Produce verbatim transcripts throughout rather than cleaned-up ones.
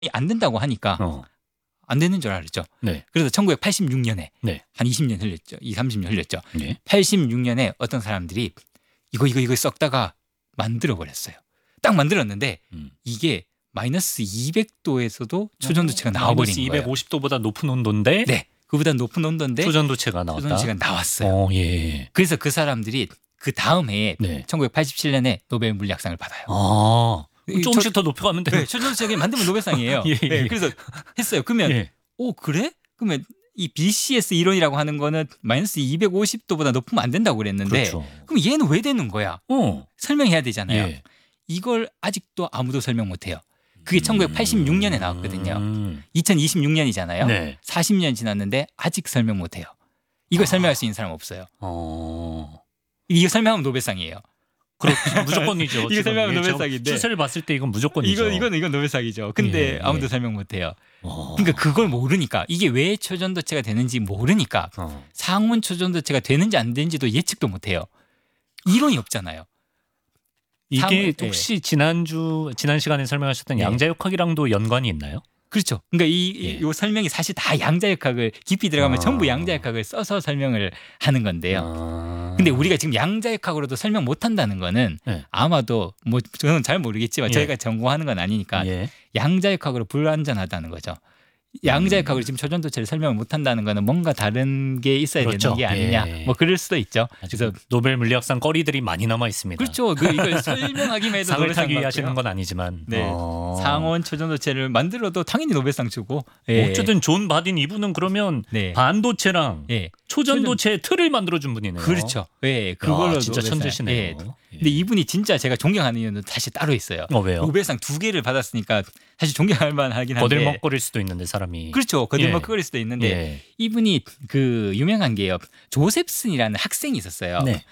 안 된다고 하니까 어. 안 되는 줄 알았죠. 네. 그래서 천구백팔십육 년에 네. 한 이십 년 흘렸죠. 이십, 삼십 년 흘렸죠. 네. 팔십육 년에 어떤 사람들이 이거 이거 이거 썩다가 만들어 버렸어요. 딱 만들었는데 음. 이게 마이너스 이백 도에서도 초전도체가 나와버린 거예요. 이백오십 도보다 높은 온도인데 네, 그보다 높은 온도인데 초전도체가 나왔다. 초전도체가 나왔어요. 어, 예. 그래서 그 사람들이 그 다음 해에 네. 천구백팔십칠 년에 노벨 물리학상을 받아요. 아, 이 조금씩 초- 더 높여가면 돼요. 네, 초전도체가 만들면 노벨상이에요. 예, 예, 네, 예. 그래서 했어요. 그러면 예. 오 그래? 그러면 이 비씨에스 이론이라고 하는 거는 마이너스 이백오십 도보다 높으면 안 된다고 그랬는데 그렇죠. 그럼 얘는 왜 되는 거야? 어. 설명해야 되잖아요. 예. 이걸 아직도 아무도 설명 못해요. 그게 천구백팔십육 년에 나왔거든요. 음. 이천이십육 년이잖아요. 네. 사십 년 지났는데 아직 설명 못해요. 이걸 아. 설명할 수 있는 사람 없어요. 어. 이거 설명하면 노벨상이에요. 그렇죠. 무조건이죠. 이거 지금 설명하면 예, 저 노벨상인데. 추세를 봤을 때 이건 무조건이죠. 이건 이건 이건 노벨상이죠. 근데 예, 아무도 예. 설명 못해요. 어. 그러니까 그걸 모르니까 이게 왜 초전도체가 되는지 모르니까 어. 상온 초전도체가 되는지 안 되는지도 예측도 못해요. 이론이 없잖아요. 이게 상을- 혹시 지난주 지난 시간에 설명하셨던 예. 양자역학이랑도 연관이 있나요? 그렇죠. 그러니까 이, 예. 이 설명이 사실 다 양자역학을 깊이 들어가면 아. 전부 양자역학을 써서 설명을 하는 건데요. 아. 근데 우리가 지금 양자역학으로도 설명 못 한다는 거는 네. 아마도 뭐 저는 잘 모르겠지만 예. 저희가 전공하는 건 아니니까 예. 양자역학으로 불완전하다는 거죠. 양자역학으로 지금 초전도체를 설명을 못 한다는 거는 뭔가 다른 게 있어야 그렇죠. 되는 게 아니냐. 예. 뭐 그럴 수도 있죠. 그래서 그래서 노벨 물리학상 거리들이 많이 남아 있습니다. 그렇죠. 그 이걸 설명하기만 해도 상을 노벨상 타기 위해 받고요. 하시는 건 아니지만 네. 어. 상온 초전도체를 만들어도 당연히 노벨상 주고. 예. 어쨌든 존 바딘 이분은 그러면 네. 반도체랑 예. 초전도체의 틀을 만들어준 분이네요. 그렇죠. 예. 야, 그걸로 진짜 노벨상. 천재시네요. 예. 예. 근데 이분이 진짜 제가 존경하는 이유는 사실 따로 있어요. 어 왜요? 노벨상 두 개를 받았으니까 사실 존경할 만하긴 한데. 거들먹거릴 수도 있는데 사람이. 그렇죠. 거들먹거릴 예. 수도 있는데 예. 이분이 그 유명한 게요. 조셉슨이라는 학생이 있었어요. 네.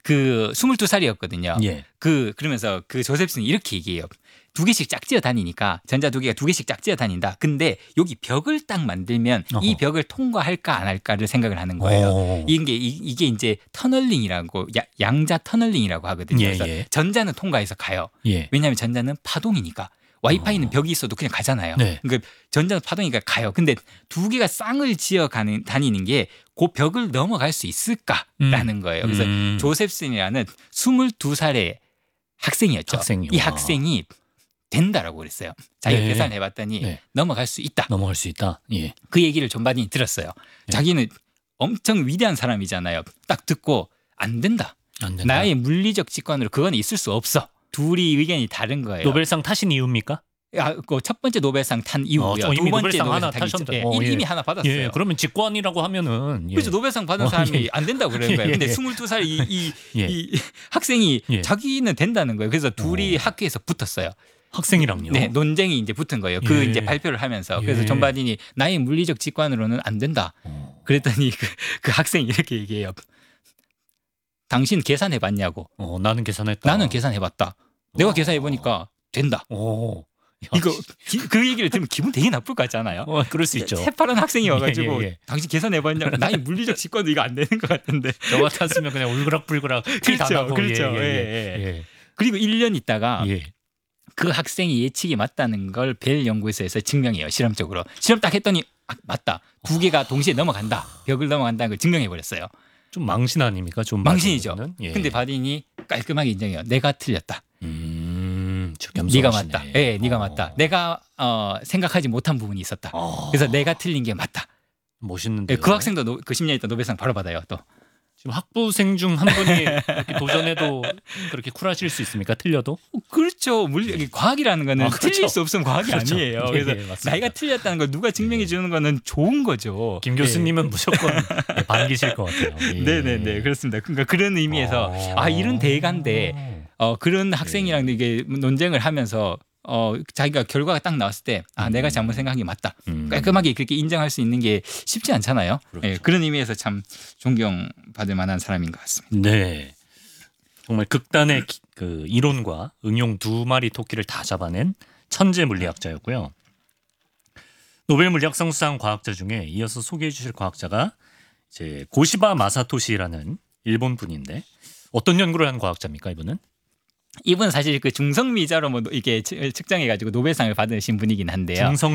그 스물두 살이었거든요. 예. 그 그러면서 그 조셉슨이 이렇게 얘기해요. 두 개씩 짝지어 다니니까 전자 두 개가 두 개씩 짝지어 다닌다. 근데 여기 벽을 딱 만들면 이 어허. 벽을 통과할까 안 할까를 생각을 하는 거예요. 어. 이게 이- 이게 이제 터널링이라고 야- 양자 터널링이라고 하거든요. 예, 그래서 예. 전자는 통과해서 가요. 예. 왜냐하면 전자는 파동이니까. 와이파이는 어. 벽이 있어도 그냥 가잖아요. 네. 그러니까 전자는 파동이니까 가요. 근데 두 개가 쌍을 지어 가는 다니는 게 그 벽을 넘어갈 수 있을까라는 거예요. 그래서 음. 조셉슨이라는 스물두 살의 학생이었죠. 학생이요. 이 학생이 된다라고 그랬어요. 자기가 네. 계산해 봤더니 네. 넘어갈 수 있다. 넘어갈 수 있다. 예. 그 얘기를 존 바딘이 들었어요. 네. 자기는 엄청 위대한 사람이잖아요. 딱 듣고 안 된다. 안 된다. 나의 물리적 직관으로 그건 있을 수 없어. 둘이 의견이 다른 거예요. 노벨상 타신 이유입니까? 아, 그 첫 번째 노벨상 탄 이후고요. 어, 저 이미 두 번째 노벨상 하나 타기 타셨다. 예, 어, 예. 이미 하나 받았어요. 예. 그러면 직관이라고 하면은 예. 그래서 노벨상 받은 어, 사람이 예. 안 된다고 그러는 거예요. 예, 근데 예. 스물두 살 이, 이, 예. 이 학생이 예. 자기는 된다는 거예요. 그래서 둘이 어. 학교에서 붙었어요. 학생이랑요. 네, 논쟁이 이제 붙은 거예요. 그 예. 이제 발표를 하면서. 그래서 예. 존 바딘이 나의 물리적 직관으로는 안 된다. 어. 그랬더니 그, 그 학생이 이렇게 얘기해요. 당신 계산해 봤냐고. 어, 나는 계산했다. 나는 계산해 봤다. 내가 어. 계산해 보니까 된다. 오. 야, 이거 기- 그 얘기를 들으면 기분 되게 나쁠 것 같지 않아요? 어, 그럴 수 있죠. 새파란 학생이 와가지고 예, 예, 예. 당신 계산해봤냐? 나의 물리적 직관도 이거 안 되는 것 같은데. 저 같았으면 그냥 울그락불그락 피 다 그렇죠, 나고 그렇죠. 예, 예, 예, 예. 그리고 일 년 있다가 예. 예. 그 학생이 예측이 맞다는 걸 벨 연구소에서 증명해요. 실험적으로. 실험 딱 했더니 아, 맞다. 두 개가 동시에 넘어간다. 벽을 넘어간다는 걸 증명해 버렸어요. 좀 망신 아닙니까? 좀 망신이죠. 바디는? 예. 근데 바딘이 깔끔하게 인정해요. 내가 틀렸다. 음, 저 네가 겸손하시네. 맞다. 예, 네가 어. 맞다. 내가 어, 생각하지 못한 부분이 있었다. 어. 그래서 내가 틀린 게 맞다. 멋있는데. 예, 그 학생도 노, 그 십 년 있다 노벨상 바로 받아요. 또. 지금 학부생 중 한 분이 이렇게 도전해도 그렇게 쿨하실 수 있습니까? 틀려도? 어, 그렇죠. 물리 과학이라는 거는 아, 그렇죠. 틀릴 수 없으면 과학이 그렇죠. 아니에요. 예, 그래서 예, 맞습니다. 나이가 틀렸다는 걸 누가 증명해 주는 거는 좋은 거죠. 김 교수님은 무조건 예, 반기실 것 같아요. 예. 네, 네, 네, 그렇습니다. 그러니까 그런 의미에서 어. 아 이런 대가인데 어, 그런 학생이랑 이게 논쟁을 하면서 어, 자기가 결과가 딱 나왔을 때 아 내가 잘못 생각한 게 맞다. 음. 깔끔하게 그렇게 인정할 수 있는 게 쉽지 않잖아요. 그렇죠. 예, 그런 의미에서 참 존경받을 만한 사람인 것 같습니다. 네. 정말 극단의 기- 그 이론과 응용 두 마리 토끼를 다 잡아낸 천재 물리학자였고요. 노벨 물리학상 수상 과학자 중에 이어서 소개해 주실 과학자가 이제 고시바 마사토시라는 일본 분인데 어떤 연구를 한 과학자입니까, 이분은? 이분 사실 그 중성미자로 뭐 이게 측정해가지고 노벨상을 받으신 분이긴 한데요. 중성